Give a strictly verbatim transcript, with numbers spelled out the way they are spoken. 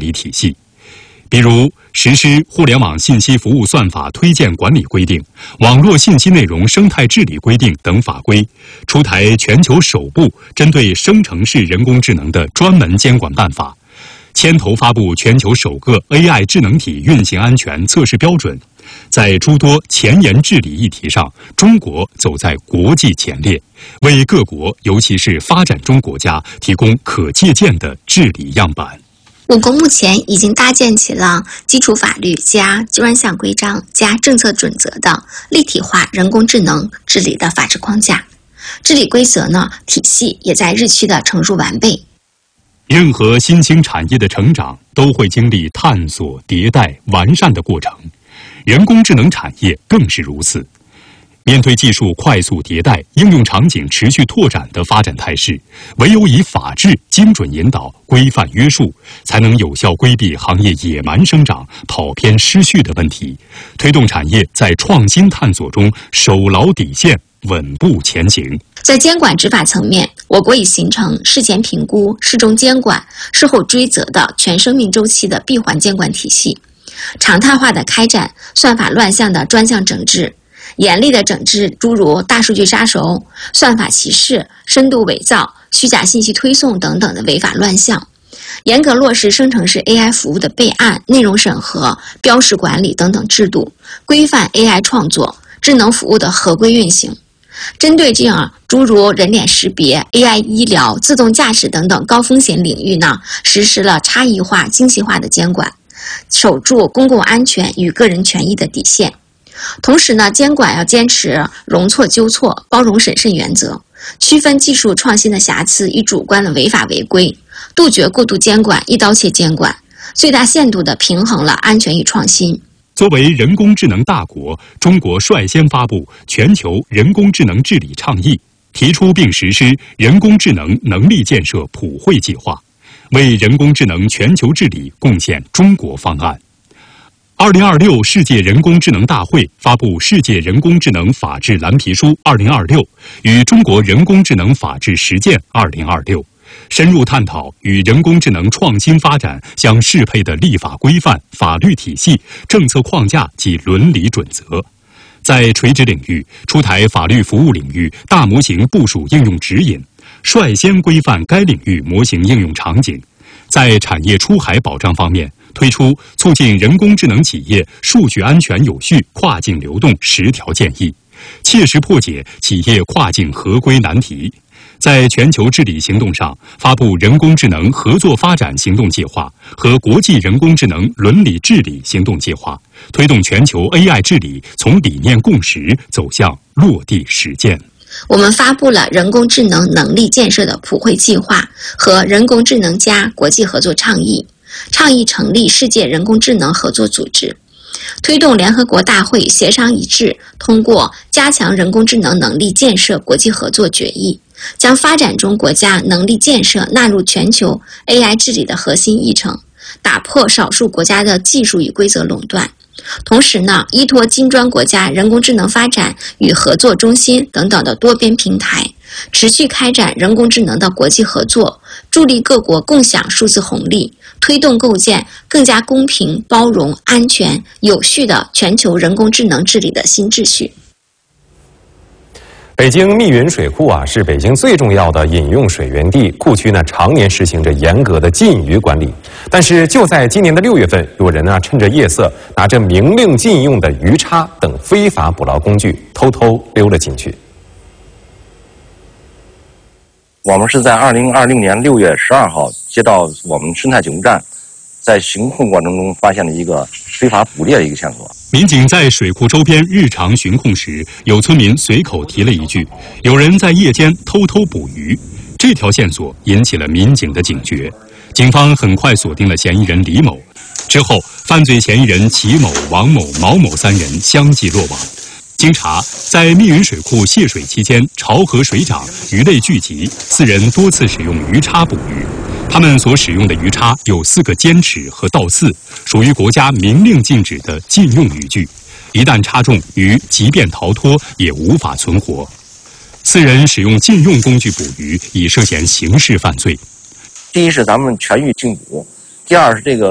理体系。比如实施互联网信息服务算法推荐管理规定、网络信息内容生态治理规定等法规，出台全球首部针对生成式人工智能的专门监管办法，牵头发布全球首个 A I 智能体运行安全测试标准。在诸多前沿治理议题上，中国走在国际前列，为各国，尤其是发展中国家提供可借鉴的治理样板。 我国目前已经搭建起了基础法律加专项规章加政策准则的立体化人工智能治理的法治框架，治理规则呢体系也在日趋的成熟完备。 任何新兴产业的成长都会经历探索、迭代、完善的过程，人工智能产业更是如此。面对技术快速迭代、应用场景持续拓展的发展态势，唯有以法治精准引导、规范约束，才能有效规避行业野蛮生长、跑偏失序的问题，推动产业在创新探索中守牢底线，稳步前行。 在监管执法层面，我国已形成事前评估、事中监管、事后追责的全生命周期的闭环监管体系，常态化的开展算法乱象的专项整治，严厉的整治诸如大数据杀熟、算法歧视、深度伪造、虚假信息推送等等的违法乱象，严格落实生成式 A I 服务的备案、内容审核、标识管理等等制度，规范 A I 创作、智能服务的合规运行。针对这样诸如人脸识别、A I 医疗、自动驾驶等等高风险领域呢，实施了差异化、精细化的监管，守住公共安全与个人权益的底线。同时呢，监管要坚持容错纠错、包容审慎原则，区分技术创新的瑕疵与主观的违法违规，杜绝过度监管、一刀切监管，最大限度地平衡了安全与创新。 作为人工智能大国，中国率先发布全球人工智能治理倡议，提出并实施人工智能能力建设普惠计划，为人工智能全球治理贡献中国方案。二零二六世界人工智能大会发布《世界人工智能法治蓝皮书二零二六》与中国人工智能法治实践二零二六，深入探讨与人工智能创新发展相适配的立法规范、法律体系、政策框架及伦理准则。在垂直领域，出台法律服务领域大模型部署应用指引，率先规范该领域模型应用场景。在产业出海保障方面，推出促进人工智能企业数据安全有序跨境流动十条建议，切实破解企业跨境合规难题。在全球治理行动上，发布人工智能合作发展行动计划和国际人工智能伦理治理行动计划，推动全球 A I 治理从理念共识走向落地实践。 我们发布了人工智能能力建设的普惠计划和人工智能加国际合作倡议，倡议成立世界人工智能合作组织，推动联合国大会协商一致通过加强人工智能能力建设国际合作决议，将发展中国家能力建设纳入全球 A I 治理的核心议程，打破少数国家的技术与规则垄断。同时呢，依托金砖国家人工智能发展与合作中心等等的多边平台，持续开展人工智能的国际合作，助力各国共享数字红利，推动构建更加公平、包容、安全、有序的全球人工智能治理的新秩序。 北京密云水库啊，是北京最重要的饮用水源地。库区呢，常年实行着严格的禁渔管理。但是就在今年的六月份，有人呢趁着夜色，拿着明令禁用的鱼叉等非法捕捞工具，偷偷溜了进去。 我们是在二零二零年六月十二号接到我们生态警务站，在行控过程中发现了一个非法捕猎的一个线索。 民警在水库周边日常巡控时，有村民随口提了一句：“有人在夜间偷偷捕鱼。”这条线索引起了民警的警觉，警方很快锁定了嫌疑人李某。之后，犯罪嫌疑人齐某、王某、毛某三人相继落网。经查，在密云水库泄水期间，潮河水涨，鱼类聚集，四人多次使用鱼叉捕鱼。他们所使用的鱼叉有四个尖齿和倒刺，属于国家明令禁止的禁用渔具，一旦插中，鱼即便逃脱也无法存活。四人使用禁用工具捕鱼，已涉嫌刑事犯罪。 第一是咱们全域禁捕，第二是这个